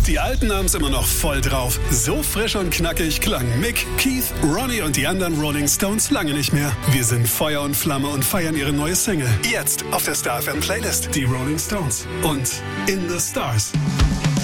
Die Alten haben's immer noch voll drauf. So frisch und knackig klangen Mick, Keith, Ronnie und die anderen Rolling Stones lange nicht mehr. Wir sind Feuer und Flamme und feiern ihre neue Single. Jetzt auf der Star FM Playlist. Die Rolling Stones und In the Stars.